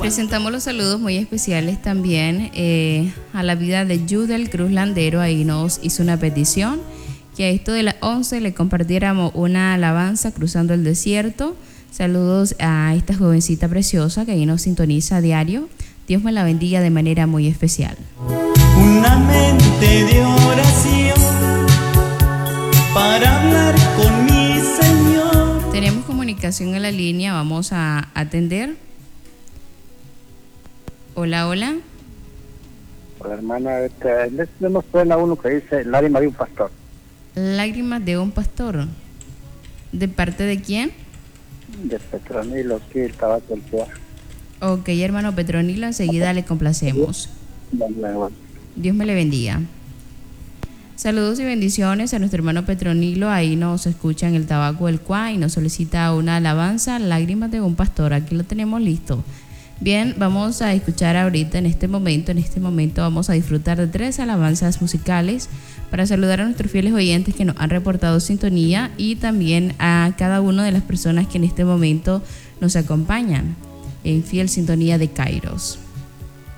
Presentamos los saludos muy especiales también a la vida de Judel Cruz Landero. Ahí nos hizo una petición que a esto de las 11 le compartiéramos una alabanza cruzando el desierto. Saludos a esta jovencita preciosa que ahí nos sintoniza a diario. Dios me la bendiga de manera muy especial. Una mente de oración para hablar con mi Señor. Tenemos comunicación en la línea, vamos a atender. Hola, hola. Hola, hermana. No suena uno que dice lágrimas de un pastor. Lágrimas de un pastor. ¿De parte de quién? De Petronilo, aquí el tabaco del Cuá. Ok, hermano Petronilo, enseguida le complacemos. Dios me le bendiga. Saludos y bendiciones a nuestro hermano Petronilo. Ahí nos escucha en el tabaco del Cuá y nos solicita una alabanza, lágrimas de un pastor. Aquí lo tenemos listo. Bien, vamos a escuchar ahorita en este momento vamos a disfrutar de 3 alabanzas musicales para saludar a nuestros fieles oyentes que nos han reportado sintonía y también a cada una de las personas que en este momento nos acompañan en fiel sintonía de Kairos.